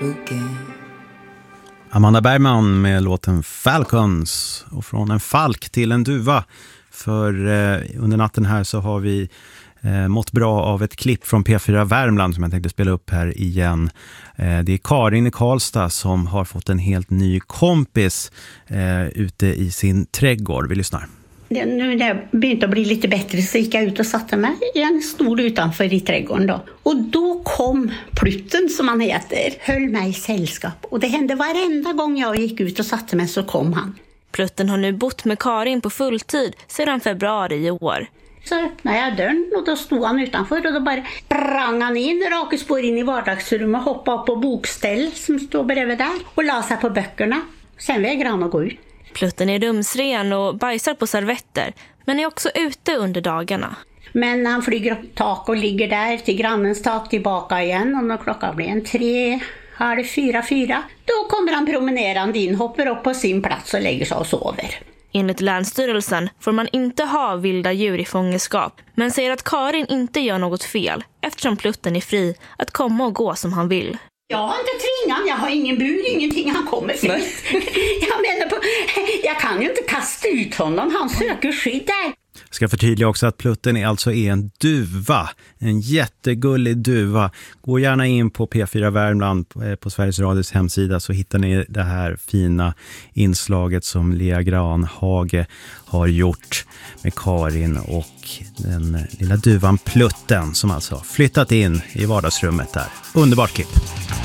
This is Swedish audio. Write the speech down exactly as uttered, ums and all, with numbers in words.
again. Amanda Bergman med låten Falcons, och från en falk till en duva. För eh, under natten här så har vi eh, mått bra av ett klipp från P fyra Värmland som jag tänkte spela upp här igen. Eh, det är Karin i Karlstad som har fått en helt ny kompis eh, ute i sin trädgård. Vi lyssnar. Nu när det började bli lite bättre så gick jag ut och satte mig i en stol utanför i trädgården då. Och då kom Plutten, som han heter, höll mig i sällskap. Och det hände varenda gång jag gick ut och satte mig så kom han. Plutten har nu bott med Karin på fulltid sedan februari i år. Så öppnade jag dörren och då stod han utanför och då bara sprang han in, raka spår in i vardagsrummet och hoppade upp på bokställ som stod bredvid där och la sig på böckerna. Sen vägrade han att gå ut. Plutten är rumsren och bajsar på servetter, men är också ute under dagarna. Men han flyger upp tak och ligger där till grannens tak tillbaka igen. Och när klockan blir en tre, halv fyra, fyra, då kommer han promenerande in, hoppar upp på sin plats och lägger sig och sover. Enligt Länsstyrelsen får man inte ha vilda djur i fångenskap, men säger att Karin inte gör något fel eftersom Plutten är fri att komma och gå som han vill. Jag har inte tvingat, jag har ingen bur, ingenting, han kommer fritt. Jag menar på, jag kan ju inte kasta ut honom, han söker skydd där. Jag ska förtydliga också att Plutten är alltså är en duva, en jättegullig duva. Gå gärna in på P fyra Värmland på Sveriges Radios hemsida så hittar ni det här fina inslaget som Lea Granhage har gjort med Karin och den lilla duvan Plutten som alltså har flyttat in i vardagsrummet där. Underbart klipp!